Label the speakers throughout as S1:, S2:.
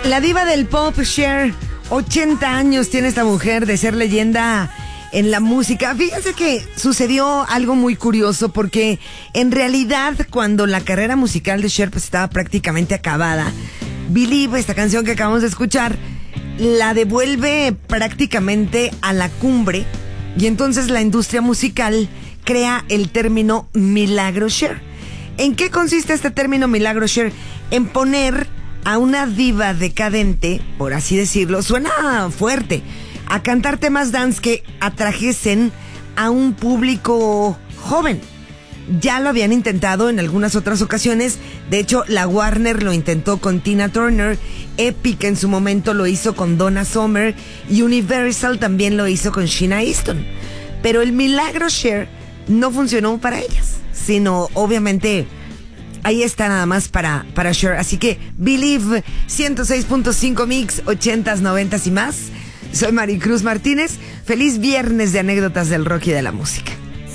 S1: La diva del pop, Cher, 80 años tiene esta mujer de ser leyenda en la música. Fíjense que sucedió algo muy curioso porque en realidad cuando la carrera musical de Cher pues estaba prácticamente acabada, Believe, esta canción que acabamos de escuchar, la devuelve prácticamente a la cumbre y entonces la industria musical crea el término Milagro Cher. ¿En qué consiste este término Milagro Cher? En poner a una diva decadente, por así decirlo, suena fuerte, a cantar temas dance que atrajesen a un público joven. Ya lo habían intentado en algunas otras ocasiones. De hecho, la Warner lo intentó con Tina Turner, Epic en su momento lo hizo con Donna Summer y Universal también lo hizo con Sheena Easton. Pero el Milagro Cher no funcionó para ellas, sino obviamente ahí está nada más para Cher. Así que Believe, 106.5 Mix, 80s, 90s y más. Soy Maricruz Martínez. Feliz viernes de anécdotas del rock y de la música.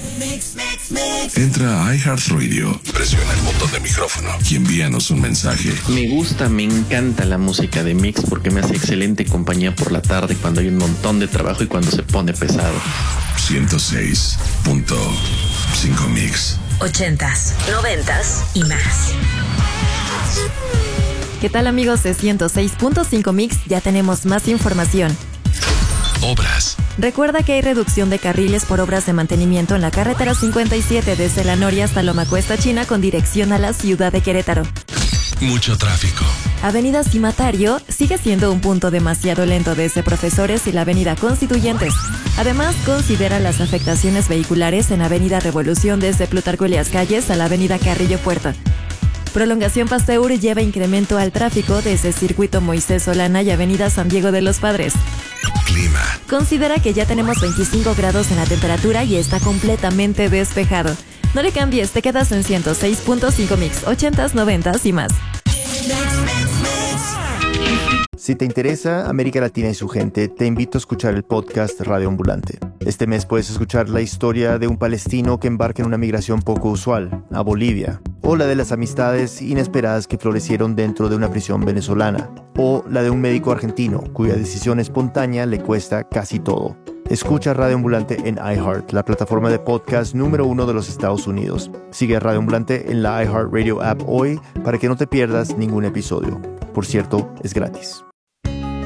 S2: Entra a iHeartRadio, presiona el botón de micrófono y envíanos un mensaje.
S3: Me encanta la música de Mix porque me hace excelente compañía por la tarde cuando hay un montón de trabajo y cuando se pone pesado.
S2: 106.5 Mix.
S4: 80s, 90s y más.
S5: ¿Qué tal, amigos de 106.5 Mix? Ya tenemos más información.
S2: Obras.
S5: Recuerda que hay reducción de carriles por obras de mantenimiento en la carretera 57 desde La Noria hasta Loma Cuesta China con dirección a la ciudad de Querétaro.
S2: Mucho tráfico.
S5: Avenida Cimatario sigue siendo un punto demasiado lento desde Profesores y la Avenida Constituyentes. Además, considera las afectaciones vehiculares en Avenida Revolución desde Plutarco Elías Calles a la Avenida Carrillo Puerto. Prolongación Pasteur lleva incremento al tráfico desde Circuito Moisés Solana y Avenida San Diego de los Padres.
S2: Clima.
S5: Considera que ya tenemos 25 grados en la temperatura y está completamente despejado. No le cambies, te quedas en 106.5 Mix, 80s, 90s y más.
S6: Si te interesa América Latina y su gente, te invito a escuchar el podcast Radio Ambulante. Este mes puedes escuchar la historia de un palestino que embarca en una migración poco usual, a Bolivia, o la de las amistades inesperadas que florecieron dentro de una prisión venezolana, o la de un médico argentino cuya decisión espontánea le cuesta casi todo. Escucha Radio Ambulante en iHeart, la plataforma de podcast número 1 de los Estados Unidos. Sigue a Radio Ambulante en la iHeartRadio app hoy para que no te pierdas ningún episodio. Por cierto, es gratis.